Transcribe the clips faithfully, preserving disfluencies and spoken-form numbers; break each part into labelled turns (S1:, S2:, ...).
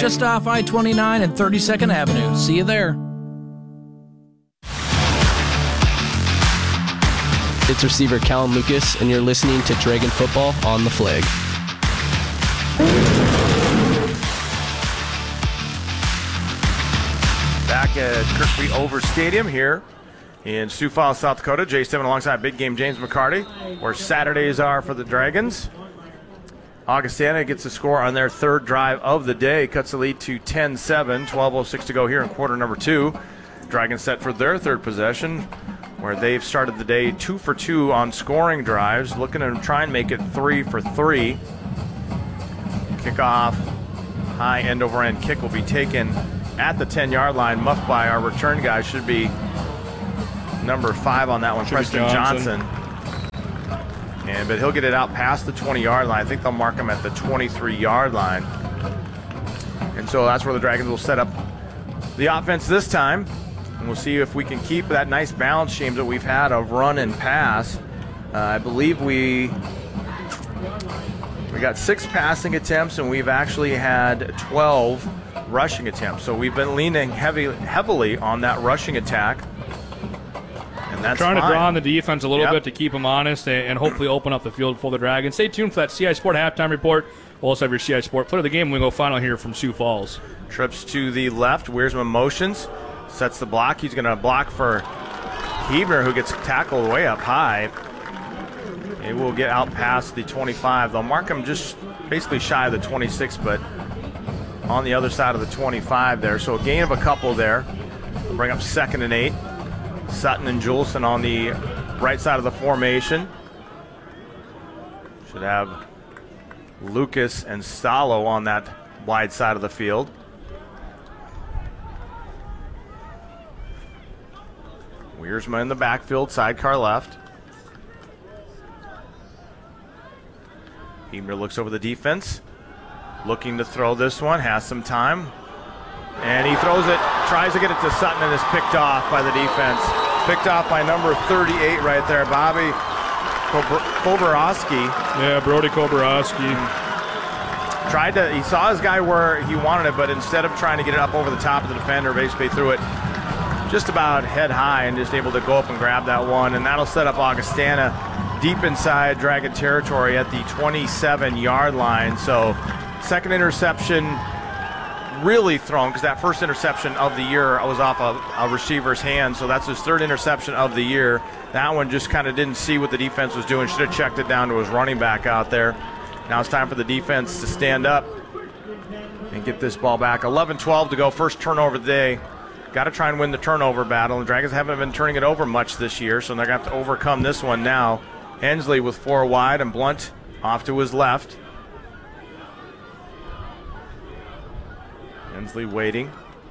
S1: just off I twenty-nine and thirty-second Avenue. See you there.
S2: It's receiver Callum Lucas, and you're listening to Dragon Football on the Flag.
S3: Back at Kirkby Over Stadium here in Sioux Falls, South Dakota. Jay Simmons alongside Big Game James McCarty, where Saturdays are for the Dragons. Augustana gets the score on their third drive of the day, cuts the lead to ten seven, twelve oh six to go here in quarter number two. Dragons set for their third possession, where they've started the day two for two on scoring drives, looking to try and make it three for three. Kickoff, high end over end kick will be taken at the ten-yard line, muffed by our return guy. Should be number five on that one,
S4: Should
S3: Preston Johnson. Johnson. And but he'll get it out past the twenty-yard line. I think they'll mark him at the twenty-three-yard line. And so that's where the Dragons will set up the offense this time. And we'll see if we can keep that nice balance, James, that we've had of run and pass. Uh, I believe we we got six passing attempts, and we've actually had twelve rushing attempts. So we've been leaning heavy, heavily on that rushing attack. And that's
S4: Trying
S3: fine.
S4: to draw on the defense a little
S3: Yep.
S4: bit to keep them honest and, and hopefully open up the field for the Dragons. Stay tuned for that C I Sport halftime report. We'll also have your C I Sport player of the game when we go final here from Sioux Falls.
S3: Trips to the left. Wiersma motions. Sets the block. He's going to block for Hebner, who gets tackled way up high. It will get out past the twenty-five. They'll mark him just basically shy of the twenty-six, but on the other side of the twenty-five there. So a gain of a couple there. We'll bring up second and eight. Sutton and Juleson on the right side of the formation. Should have Lucas and Stallo on that wide side of the field. Wiersma in the backfield, sidecar left. Hebner looks over the defense, looking to throw this one, has some time. And he throws it, tries to get it to Sutton, and is picked off by the defense. Picked off by number thirty-eight right there, Bobby Koborowski.
S4: Yeah, Brody Koborowski.
S3: Tried to, he saw his guy where he wanted it, but instead of trying to get it up over the top of the defender, basically threw it just about head high and just able to go up and grab that one. And that'll set up Augustana deep inside Dragon territory at the twenty-seven-yard line. So second interception really thrown, because that first interception of the year was off a, a receiver's hand, so that's his third interception of the year. That one just kind of didn't see what the defense was doing, should have checked it down to his running back out there. Now it's time for the defense to stand up and get this ball back. eleven twelve to go, first turnover of the day. Got to try and win the turnover battle. The Dragons haven't been turning it over much this year, so they're going to have to overcome this one now. Hensley with four wide and Blunt off to his left. Hensley waiting.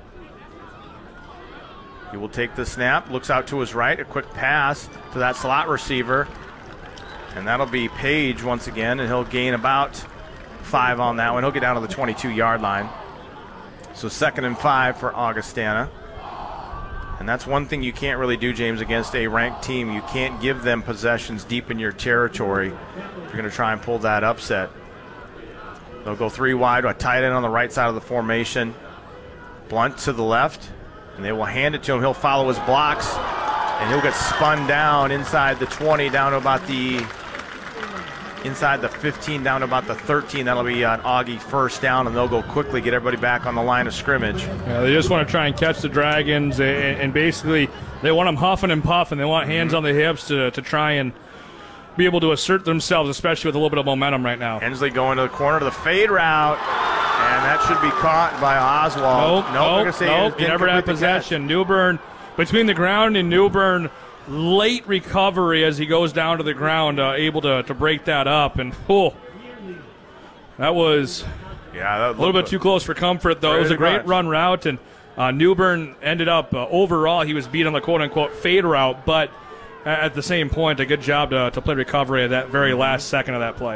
S3: He will take the snap, looks out to his right, a quick pass to that slot receiver. And that'll be Page once again, and he'll gain about five on that one. He'll get down to the twenty-two-yard line. So second and five for Augustana. And that's one thing you can't really do, James, against a ranked team. You can't give them possessions deep in your territory if you're going to try and pull that upset. They'll go three wide, a tight end on the right side of the formation. Blunt to the left, and they will hand it to him. He'll follow his blocks, and he'll get spun down inside the twenty, down to about the inside the fifteen, down to about the thirteen. That'll be an Augie first down, and they'll go quickly, get everybody back on the line of scrimmage.
S4: Yeah, they just want to try and catch the Dragons, and, and basically they want them huffing and puffing. They want hands on the hips to, to try and be able to assert themselves, especially with a little bit of momentum right now.
S3: Hensley going to the corner to the fade route, and that should be caught by Oswald.
S4: Nope,
S3: nope,
S4: nope, nope. You never had possession. Newbern, between the ground and Newbern, late recovery as he goes down to the ground, uh, able to, to break that up. And, oh, that was
S3: yeah, that
S4: a little bit too close for comfort, though. It was a great
S3: much.
S4: run route, and uh, Newbern ended up, uh, overall, he was beat on the quote-unquote fade route, but at the same point, a good job to, to play recovery at that very last second of that play.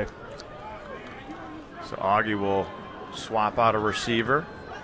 S3: So Augie will swap out a receiver.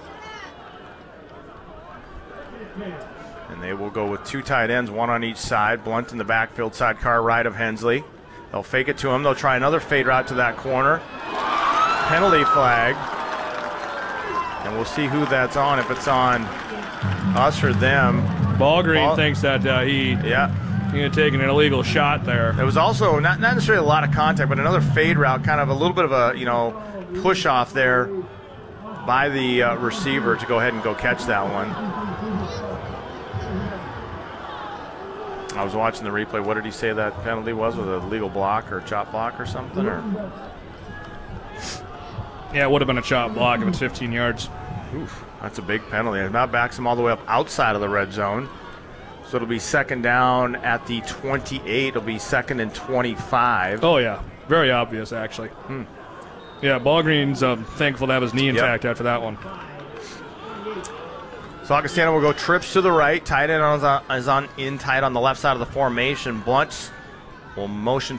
S3: And they will go with two tight ends, one on each side. Blunt in the backfield, sidecar right of Hensley. They'll fake it to him. They'll try another fade route to that corner. Penalty flag. And we'll see who that's on, if it's on us or them.
S4: Ballgreen
S3: Ball-
S4: thinks that uh, he
S3: Yeah.
S4: he had taken an illegal shot there.
S3: It was also not, not necessarily a lot of contact, but another fade route, kind of a little bit of a, you know, push off there by the uh, receiver to go ahead and go catch that one. I was watching the replay. What did he say that penalty was? Was it a legal block or chop block or something? Or
S4: Yeah, it would have been a chop block if it's fifteen yards.
S3: Oof, that's a big penalty. And that backs him all the way up outside of the red zone. So it'll be second down at the twenty-eight. It'll be second and twenty-five.
S4: Oh, yeah. Very obvious, actually.
S3: Hmm.
S4: Yeah, Ballgreen's um, thankful to have his knee intact
S3: Yep.
S4: after that one.
S3: So Augustana will go trips to the right. Tight end is on, is on in tight on the left side of the formation. Blunt will motion